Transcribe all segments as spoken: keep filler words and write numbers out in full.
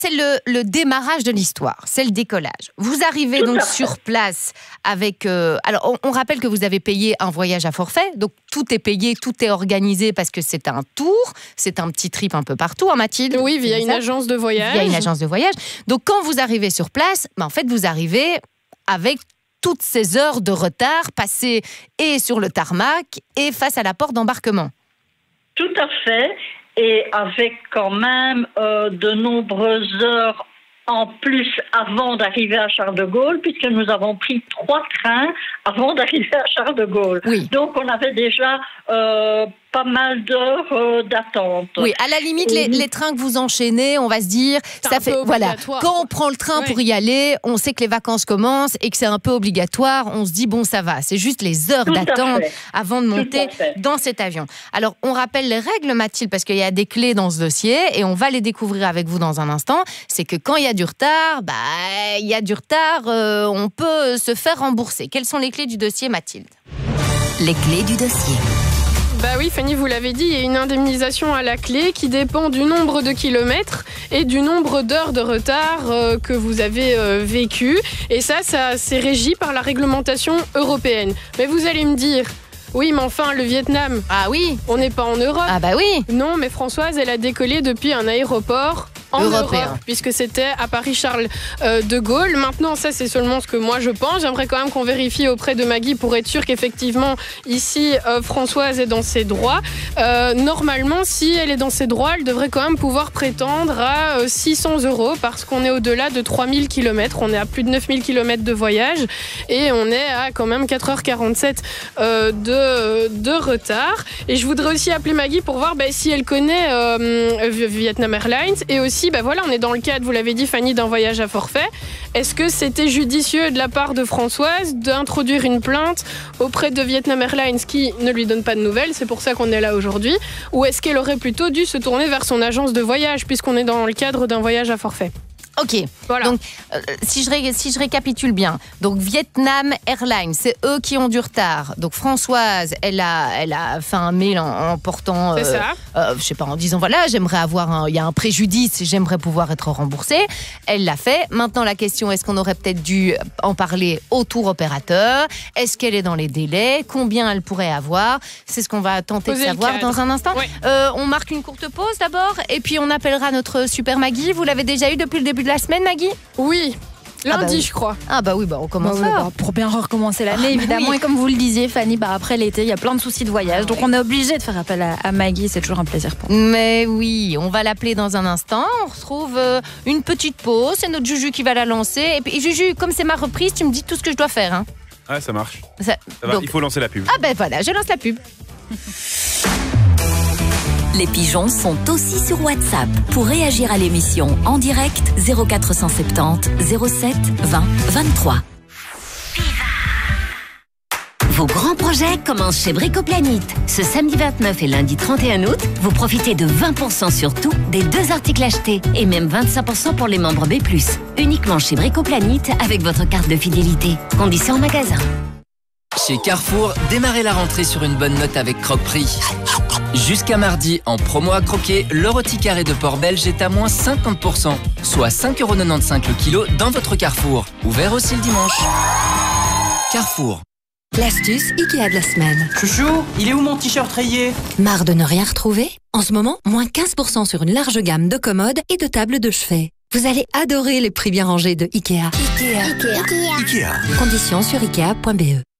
C'est le, le démarrage de l'histoire, c'est le décollage. Vous arrivez Tout donc à fait. sur place avec... Euh, alors, on, on rappelle que vous avez payé un voyage à forfait, donc tout est payé, tout est organisé parce que c'est un tour, c'est un petit trip un peu partout, hein, Mathilde? Oui, via C'est une ça agence de voyage. Via une agence de voyage. Donc, quand vous arrivez sur place, ben, en fait, vous arrivez avec toutes ces heures de retard passées et sur le tarmac et face à la porte d'embarquement. Tout à fait. Et avec quand même euh, de nombreuses heures en plus avant d'arriver à Charles de Gaulle, puisque nous avons pris trois trains avant d'arriver à Charles de Gaulle. Oui. Donc on avait déjà euh, pas mal d'heures euh, d'attente. Oui, à la limite, les, les trains que vous enchaînez, on va se dire, C'est ça un fait peu voilà. obligatoire. Quand on prend le train Oui. pour y aller, on sait que les vacances commencent et que c'est un peu obligatoire. On se dit bon, ça va. C'est juste les heures Tout à d'attente fait. avant de Tout monter à fait. dans cet avion. Alors, on rappelle les règles, Mathilde, parce qu'il y a des clés dans ce dossier et on va les découvrir avec vous dans un instant. C'est que quand il y a du retard, bah, il y a du retard, euh, on peut se faire rembourser. Quelles sont les clés du dossier, Mathilde? Les clés du dossier. Bah oui, Fanny, vous l'avez dit, il y a une indemnisation à la clé qui dépend du nombre de kilomètres et du nombre d'heures de retard euh, que vous avez euh, vécu. Et ça, ça c'est régi par la réglementation européenne. Mais vous allez me dire, oui, mais enfin, le Vietnam, Ah oui. on n'est pas en Europe. Ah bah oui. Non, mais Françoise, elle a décollé depuis un aéroport en Européen. Europe, puisque c'était à Paris-Charles euh, de Gaulle. Maintenant, ça, c'est seulement ce que moi, je pense. J'aimerais quand même qu'on vérifie auprès de Maggie pour être sûr qu'effectivement, ici, euh, Françoise est dans ses droits. Euh, normalement, si elle est dans ses droits, elle devrait quand même pouvoir prétendre à euh, six cents euros, parce qu'on est au-delà de trois mille kilomètres. On est à plus de neuf mille kilomètres de voyage et on est à quand même quatre heures quarante-sept euh, de, de retard. Et je voudrais aussi appeler Maggie pour voir bah, si elle connaît euh, Vietnam Airlines et aussi ben voilà, on est dans le cadre, vous l'avez dit Fanny, d'un voyage à forfait. Est-ce que c'était judicieux de la part de Françoise d'introduire une plainte auprès de Vietnam Airlines qui ne lui donne pas de nouvelles, c'est pour ça qu'on est là aujourd'hui, ou est-ce qu'elle aurait plutôt dû se tourner vers son agence de voyage puisqu'on est dans le cadre d'un voyage à forfait? Ok, Voilà. donc euh, si, je ré- si je récapitule bien, donc Vietnam Airlines, c'est eux qui ont du retard. Donc Françoise, elle a, elle a fait un mail en, en portant, C'est ça. euh, je sais pas, en disant voilà, j'aimerais avoir, un- il y a un préjudice, j'aimerais pouvoir être remboursée. Elle l'a fait. Maintenant la question, est-ce qu'on aurait peut-être dû en parler au tour opérateur? Est-ce qu'elle est dans les délais? Combien elle pourrait avoir? C'est ce qu'on va tenter Poser de le savoir cadre. dans un instant. Ouais. Euh, on marque une courte pause d'abord et puis on appellera notre super Maggie. Vous l'avez déjà eu depuis le début de la semaine, Maggie? Oui, lundi, Ah bah oui. je crois. Ah bah oui, bah on commence Bah oui, fort. bah, pour bien recommencer l'année, Ah, bah évidemment. oui. Et comme vous le disiez, Fanny, bah, après l'été, il y a plein de soucis de voyage. Donc on est obligé de faire appel à, à Maggie. C'est toujours un plaisir pour nous. Mais oui, on va l'appeler dans un instant. On retrouve euh, une petite pause. C'est notre Juju qui va la lancer. Et puis Juju, comme c'est ma reprise, tu me dis tout ce que je dois faire. Hein. Ah, ça marche. Ça- Ça va, donc- il faut lancer la pub. Ah ben voilà, je lance la pub. Les pigeons sont aussi sur WhatsApp. Pour réagir à l'émission en direct, zéro quatre cent soixante-dix zéro sept vingt vingt-trois. Vos grands projets commencent chez Bricoplanète. Ce samedi vingt-neuf et lundi trente et un août, vous profitez de vingt pour cent sur tout des deux articles achetés et même vingt-cinq pour cent pour les membres B plus. Uniquement chez Bricoplanète avec votre carte de fidélité. Conditions en magasin. Chez Carrefour, démarrez la rentrée sur une bonne note avec Croque-Prix. Jusqu'à mardi, en promo à croquer, le rôti carré de porc belge est à moins cinquante pour cent, soit cinq euros quatre-vingt-quinze le kilo dans votre Carrefour. Ouvert aussi le dimanche. Carrefour. L'astuce Ikea de la semaine. Chouchou, il est où mon t-shirt rayé? Marre de ne rien retrouver? En ce moment, moins quinze pour cent sur une large gamme de commodes et de tables de chevet. Vous allez adorer les prix bien rangés de Ikea. Ikea. Ikea. Conditions sur ikea point b e.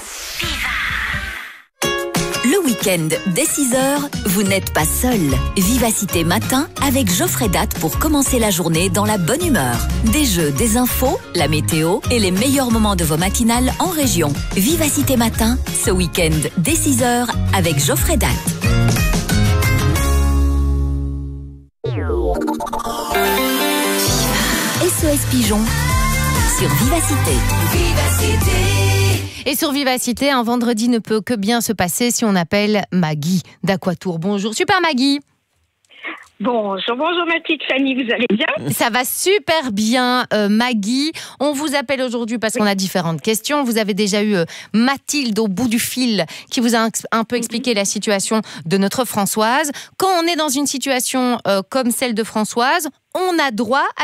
Le week-end, dès six heures, vous n'êtes pas seul. Vivacité matin avec Geoffrey Date pour commencer la journée dans la bonne humeur. Des jeux, des infos, la météo et les meilleurs moments de vos matinales en région. Vivacité matin, ce week-end, dès six heures avec Geoffrey Date. S O S Pigeon sur Vivacité. Et sur Vivacité, un vendredi ne peut que bien se passer si on appelle Maggie d'Aquatour. Bonjour, super Maggie. Bonjour, bonjour ma petite Fanny, vous allez bien? Ça va super bien, euh, Maggie. On vous appelle aujourd'hui parce qu'on a différentes questions. Vous avez déjà eu euh, Mathilde au bout du fil qui vous a un, un peu expliqué la situation de notre Françoise. Quand on est dans une situation euh, comme celle de Françoise, on a droit à